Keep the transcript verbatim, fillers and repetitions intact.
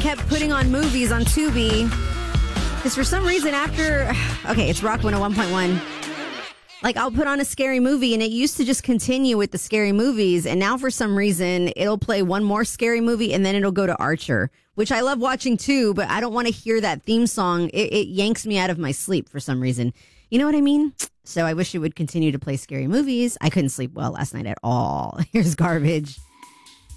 kept putting on movies on Tubi. Because for some reason after... Okay, it's Rock one oh one point one. Like, I'll put on a scary movie, and it used to just continue with the scary movies. And now, for some reason, it'll play one more scary movie, and then it'll go to Archer, which I love watching, too. But I don't want to hear that theme song. It, it yanks me out of my sleep for some reason. You know what I mean? So I wish it would continue to play scary movies. I couldn't sleep well last night at all. Here's Garbage.